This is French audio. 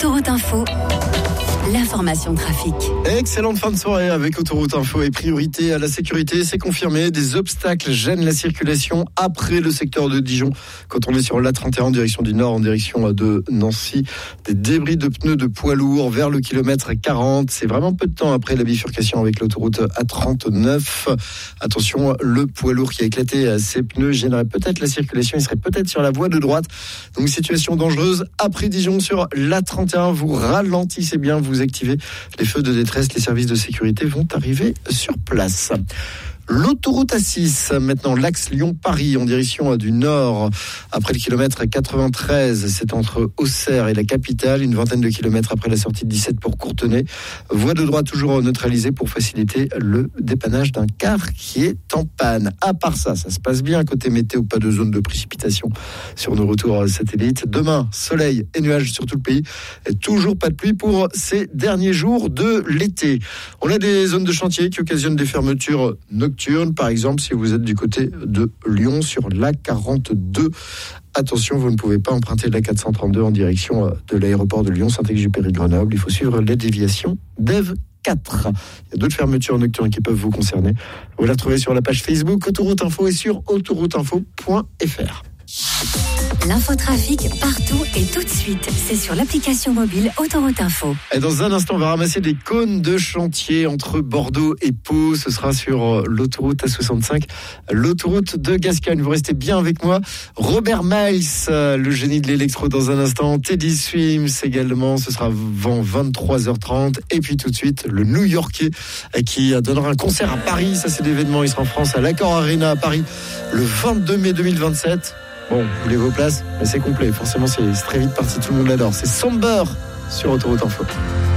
Autoroute Info, l'information trafic. Excellente fin de soirée avec Autoroute Info et priorité à la sécurité. C'est confirmé, des obstacles gênent la circulation après le secteur de Dijon. Quand on est sur l'A31 en direction du nord, en direction de Nancy, des débris de pneus de poids lourds vers le kilomètre 40. C'est vraiment peu de temps après la bifurcation avec l'autoroute A39. Attention, le poids lourd qui a éclaté ses pneus gênerait peut-être la circulation. Il serait peut-être sur la voie de droite. Donc situation dangereuse après Dijon sur l'A31. Vous ralentissez bien, vous activez les feux de détresse. Les services de sécurité vont arriver sur place. L'autoroute A6, maintenant l'axe Lyon-Paris en direction du nord. Après le kilomètre 93, c'est entre Auxerre et la capitale, une vingtaine de kilomètres après la sortie de 17 pour Courtenay. Voie de droite toujours neutralisée pour faciliter le dépannage d'un car qui est en panne. À part ça, ça se passe bien côté météo, pas de zone de précipitation sur nos retours satellites. Demain, soleil et nuages sur tout le pays. Et toujours pas de pluie pour ces derniers jours de l'été. On a des zones de chantier qui occasionnent des fermetures nocturnes. Par exemple, si vous êtes du côté de Lyon sur l'A42, attention, vous ne pouvez pas emprunter l'A432 en direction de l'aéroport de Lyon, Saint-Exupéry-Grenoble. Il faut suivre les déviations d'EV 4. Il y a d'autres fermetures nocturnes qui peuvent vous concerner. Vous la retrouvez sur la page Facebook Autoroute Info et sur autorouteinfo.fr. L'infotrafic partout et tout de suite. C'est sur l'application mobile Autoroute Info. Et dans un instant, on va ramasser des cônes de chantier entre Bordeaux et Pau. Ce sera sur l'autoroute A65, l'autoroute de Gascogne. Vous restez bien avec moi. Robert Miles, le génie de l'électro dans un instant. Teddy Swims également. Ce sera avant 23h30. Et puis tout de suite, le New-Yorkais qui donnera un concert à Paris. Ça, c'est l'événement. Il sera en France à l'Accor Arena à Paris le 22 mai 2027. Bon, vous voulez vos places, mais c'est complet. Forcément, c'est très vite parti. Tout le monde l'adore. C'est Somber sur Autoroute Info.